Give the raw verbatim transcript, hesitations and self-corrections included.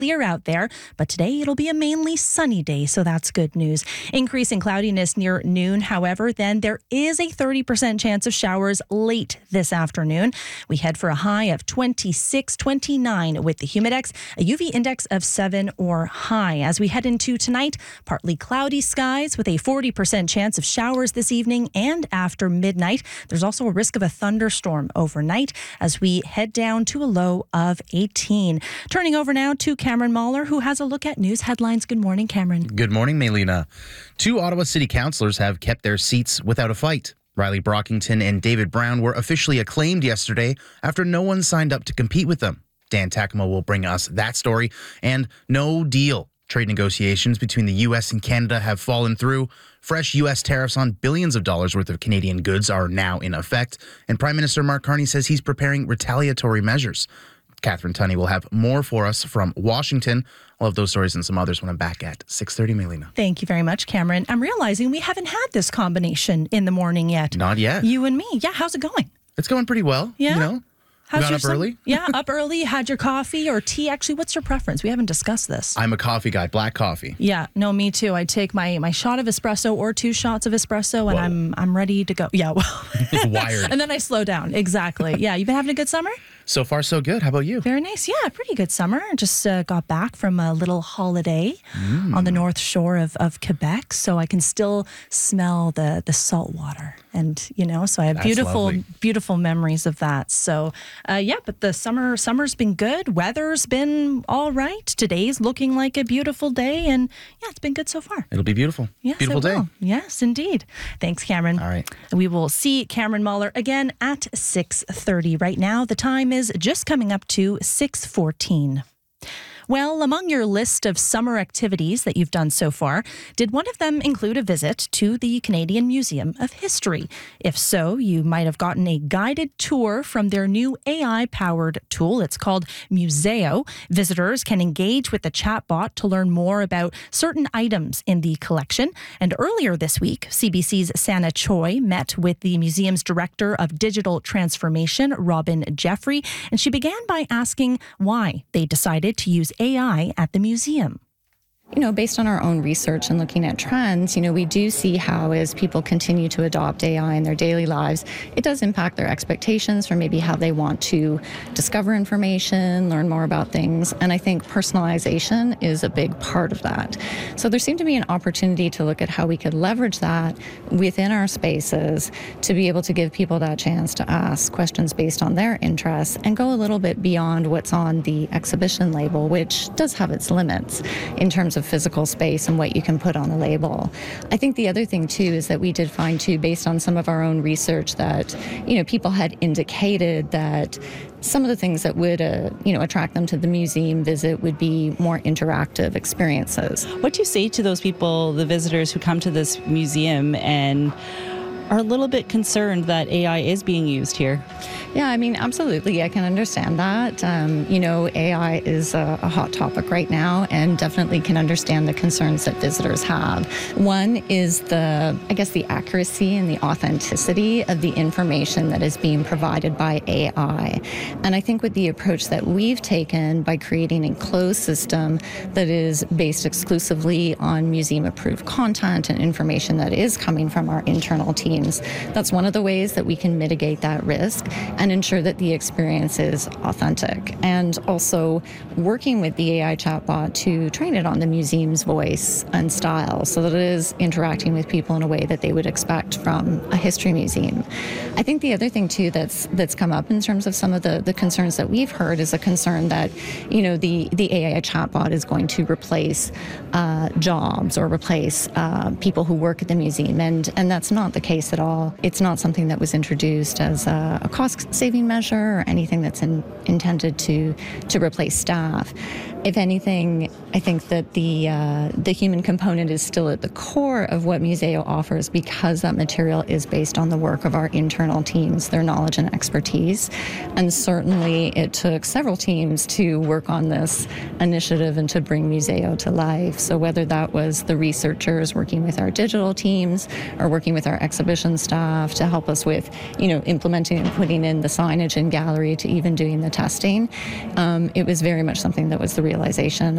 clear out there, but today it'll be a mainly sunny day, so that's good news. Increase in cloudiness near noon, however, then there is a thirty percent chance of showers late this afternoon. We head for a high of twenty-six, twenty-nine with the Humidex, a U V index of seven or high. As we head into tonight, partly cloudy skies with a forty percent chance of showers this evening and after midnight. There's also a risk of a thunderstorm overnight as we head down to a low of eighteen. Turning over now to Cameron Mahler, who has a look at news headlines. Good morning, Cameron. Good morning, Melina. Two Ottawa City councillors have kept their seats without a fight. Riley Brockington and David Brown were officially acclaimed yesterday after no one signed up to compete with them. Dan Takamo will bring us that story. And no deal. Trade negotiations between the U S and Canada have fallen through. Fresh U S tariffs on billions of dollars worth of Canadian goods are now in effect. And Prime Minister Mark Carney says he's preparing retaliatory measures. Catherine Tunney will have more for us from Washington. I'll have those stories and some others when I'm back at six thirty, Melina. Thank you very much, Cameron. I'm realizing we haven't had this combination in the morning yet. Not yet. You and me. Yeah, how's it going? It's going pretty well. Yeah? You know? How's Got your up sun- early? Yeah, up early. Had your coffee or tea. Actually, what's your preference? We haven't discussed this. I'm a coffee guy, black coffee. Yeah, no, me too. I take my, my shot of espresso or two shots of espresso, and Whoa. I'm I'm ready to go. Yeah, well, Wired. and then I slow down. Exactly. Yeah, you've been having a good summer? So far, so good. How about you? Very nice. Yeah, pretty good summer. Just uh, got back from a little holiday Mm. on the north shore of, of Quebec, so I can still smell the the salt water, and you know, so I have That's beautiful lovely. beautiful memories of that. So uh, yeah, but the summer summer's been good. Weather's been all right. Today's looking like a beautiful day, and yeah, it's been good so far. It'll be beautiful. Yes, beautiful it day. will. Yes, indeed. Thanks, Cameron. All right. We will see Cameron Mahler again at six thirty. Right now, the time is just coming up to six fourteen. Well, among your list of summer activities that you've done so far, did one of them include a visit to the Canadian Museum of History? If so, you might have gotten a guided tour from their new A I-powered tool. It's called Museo. Visitors can engage with the chatbot to learn more about certain items in the collection. And earlier this week, C B C's Sana Choi met with the museum's Director of Digital Transformation, Robin Jeffrey, and she began by asking why they decided to use A I at the museum. You know, based on our own research and looking at trends, you know, we do see how as people continue to adopt A I in their daily lives, it does impact their expectations for maybe how they want to discover information, learn more about things. And I think personalization is a big part of that. So there seemed to be an opportunity to look at how we could leverage that within our spaces to be able to give people that chance to ask questions based on their interests and go a little bit beyond what's on the exhibition label, which does have its limits in terms of physical space and what you can put on a label. I think the other thing too is that we did find too, based on some of our own research, that you know people had indicated that some of the things that would uh, you know attract them to the museum visit would be more interactive experiences. What do you say to those people, the visitors who come to this museum and are a little bit concerned that A I is being used here? Yeah, I mean, absolutely. I can understand that. Um, you know, A I is a, a hot topic right now and definitely can understand the concerns that visitors have. One is the, I guess, the accuracy and the authenticity of the information that is being provided by A I. And I think with the approach that we've taken by creating a closed system that is based exclusively on museum-approved content and information that is coming from our internal teams, that's one of the ways that we can mitigate that risk and ensure that the experience is authentic. And also working with the A I chatbot to train it on the museum's voice and style so that it is interacting with people in a way that they would expect from a history museum. I think the other thing too that's that's come up in terms of some of the, the concerns that we've heard is a concern that, you know, the, the A I chatbot is going to replace uh, jobs or replace uh, people who work at the museum. And, and that's not the case at all. It's not something that was introduced as a, a cost-saving measure or anything that's in, intended to to replace staff. If anything, I think that the uh, the human component is still at the core of what Museo offers because that material is based on the work of our internal teams, their knowledge and expertise. And certainly it took several teams to work on this initiative and to bring Museo to life. So whether that was the researchers working with our digital teams or working with our exhibition staff to help us with, you know, implementing and putting in the signage in gallery to even doing the testing, um, it was very much something that was the realization